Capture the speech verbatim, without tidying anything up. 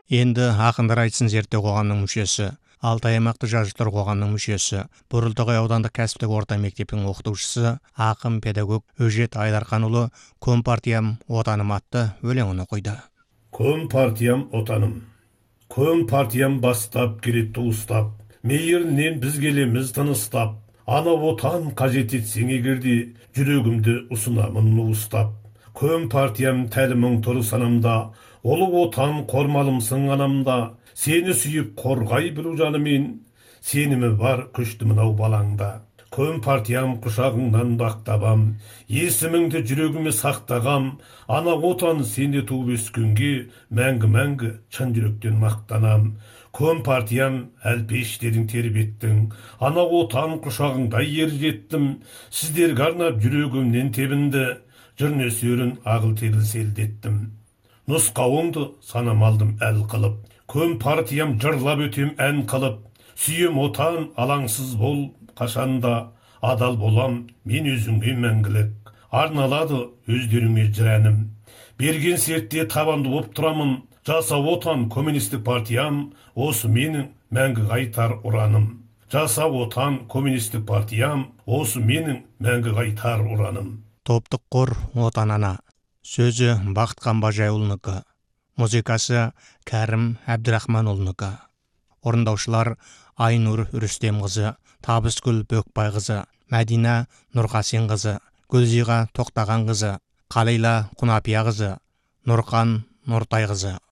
Енді ақындар айтсын зерттеу қоғамының мүшесі, Алтай аймақты жазушылар қоғамының мүшесі, Бұрылтоғай аудандық кәсіптік орта мектептің оқытушысы, ақын педагог Өжет Айдарханұлы «Компартиям отаным» атты өлеңін оқиды. Компартиям отаным. Компартиям бастап келет туыстап, мейірінен біз келеміз тыныстап, ана отан қажет етсең егерде, жүрегімді ұсынамын уыстап. Компартиям тәлімің тұр санамда, олы отан қормалымсың анамда, сені сүйіп қорғай білу жанымен, сенімі бар күшті мынау балаңда. Компартиям құшағыңнан бақтабам, есіміңді жүрегіме сақтағам, ана отан сенде туып өскенге, мәңгі-мәңгі шын жүректен мақтанам. Компартиям әлпештерің тербеттің, ана отан құшағыңда ер жеттім, сіздерге арнап жүрегімнен тебінді, жыр нөсерін ағыл тегіл селдеттім. Нұсқауыңды санам алдым әл қылып, Компартиям жырлап өтем ән қылып, сүйем отан алаңсыз бол қашанда, адал болам мен өзіңге мәңгілік, арналады өздеріңе жырәнім. Берген сертте табанды боп тұрамын, жаса отан коммунистік партиям, осы менің мәңгі қайтар ұраным. Жаса отан коммунистік партиям, осы менің мәңгі қайтар ұраным. Топтық қор отан ана. Сөзі Бақыт Қамбажайұлынікі. Музыкасы Кәрім Әбдірахманұлынікі. Орындаушылар Айнұр Үрістемқызы, Табысгүл Бөкбайқызы, Мәдина Нұрқасенқызы, Гүлзиға Тоқтағанқызы, Қалила Құнапияқызы, Нұрқан Нұртайқызы.